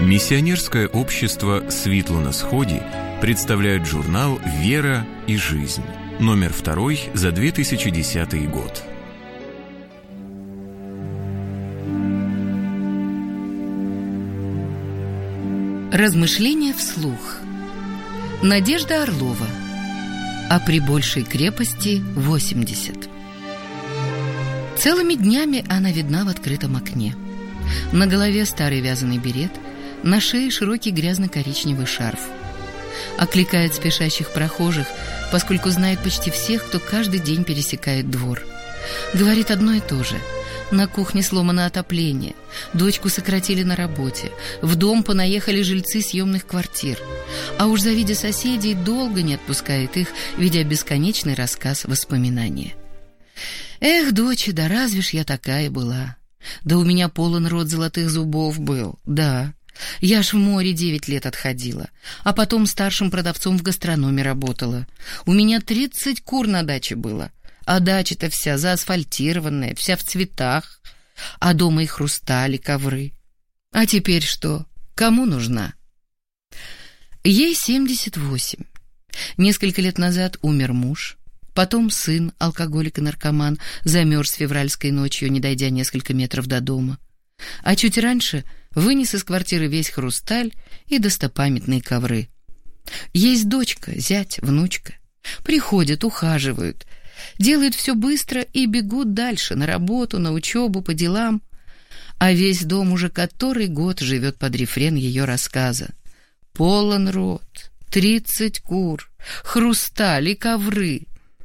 Миссионерское общество «Світло на Сході» представляет журнал «Вера и жизнь», номер 2 за 2010 год. Размышления вслух. Надежда Орлова. А при большей крепости 80. Целыми днями она видна в открытом окне. На голове старый вязаный берет, на шее широкий грязно-коричневый шарф. Окликает спешащих прохожих, поскольку знает почти всех, кто каждый день пересекает двор. Говорит одно и то же. На кухне сломано отопление, дочку сократили на работе, в дом понаехали жильцы съемных квартир. А уж завидя соседей, долго не отпускает их, ведя бесконечный рассказ воспоминания. «Эх, доча, да разве ж я такая была? Да у меня полон рот золотых зубов был, да. Я ж в море 9 лет отходила, а потом старшим продавцом в гастрономе работала. У меня 30 кур на даче было, а дача-то вся заасфальтированная, вся в цветах, а дома и хрустали, ковры. А теперь что? Кому нужна?» Ей 78. Несколько лет назад умер муж. Потом сын, алкоголик и наркоман, замерз февральской ночью, не дойдя несколько метров до дома. А чуть раньше вынес из квартиры весь хрусталь и достопамятные ковры. Есть дочка, зять, внучка. Приходят, ухаживают, делают все быстро и бегут дальше, на работу, на учебу, по делам. А весь дом уже который год живет под рефрен ее рассказа. Полон рот, 30 кур, хрусталь и ковры.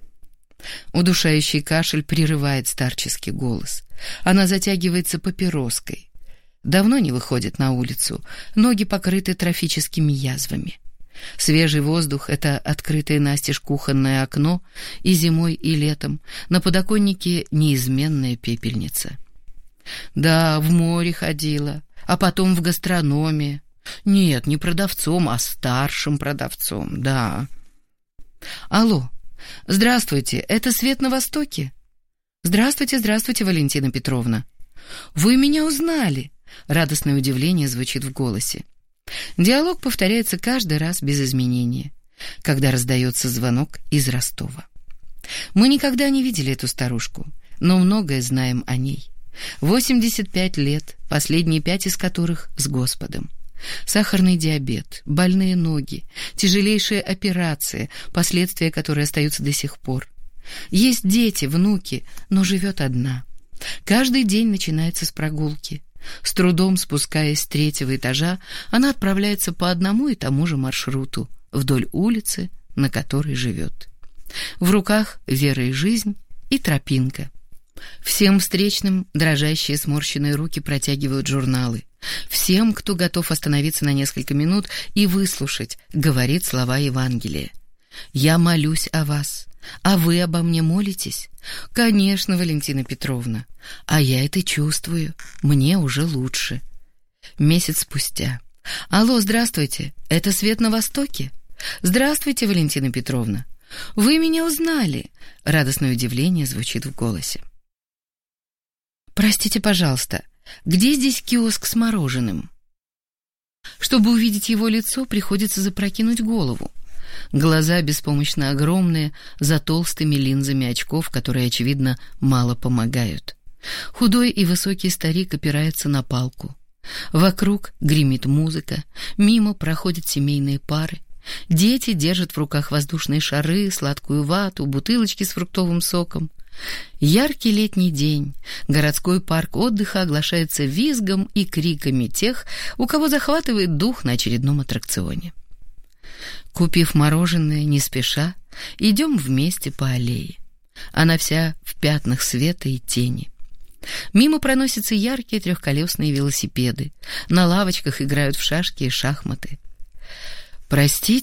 Удушающий кашель прерывает старческий голос. Она затягивается папироской. Давно не выходит на улицу, ноги покрыты трофическими язвами. Свежий воздух — это открытое настежь кухонное окно, и зимой, и летом на подоконнике неизменная пепельница. Да, в море ходила, а потом в гастрономе. Нет, не продавцом, а старшим продавцом, да. Алло. «Здравствуйте, это «Свет на Востоке»?» «Здравствуйте, здравствуйте, Валентина Петровна». «Вы меня узнали?» Радостное удивление звучит в голосе. Диалог повторяется каждый раз без изменения, когда раздается звонок из Ростова. Мы никогда не видели эту старушку, но многое знаем о ней. 85 лет, последние 5 из которых с Господом. Сахарный диабет, больные ноги, тяжелейшая операция, последствия которой остаются до сих пор. Есть дети, внуки, но живет одна. Каждый день начинается с прогулки. С трудом спускаясь с 3-го этажа, она отправляется по одному и тому же маршруту, вдоль улицы, на которой живет. В руках вера и жизнь и тропинка. Всем встречным дрожащие сморщенные руки протягивают журналы. Всем, кто готов остановиться на несколько минут и выслушать, говорит слова Евангелия. «Я молюсь о вас, а вы обо мне молитесь?» «Конечно, Валентина Петровна, а я это чувствую, мне уже лучше». Месяц спустя. «Алло, здравствуйте, это «Свет на Востоке»?» «Здравствуйте, Валентина Петровна. Вы меня узнали?» Радостное удивление звучит в голосе. «Простите, пожалуйста, где здесь киоск с мороженым?» Чтобы увидеть его лицо, приходится запрокинуть голову. Глаза беспомощно огромные, за толстыми линзами очков, которые, очевидно, мало помогают. Худой и высокий старик опирается на палку. Вокруг гремит музыка, мимо проходят семейные пары. Дети держат в руках воздушные шары, сладкую вату, бутылочки с фруктовым соком. Яркий летний день. Городской парк отдыха оглашается визгом и криками тех, у кого захватывает дух на очередном аттракционе. Купив мороженое, не спеша, идем вместе по аллее. Она вся в пятнах света и тени. Мимо проносятся яркие трехколесные велосипеды. На лавочках играют в шашки и шахматы. «Простите,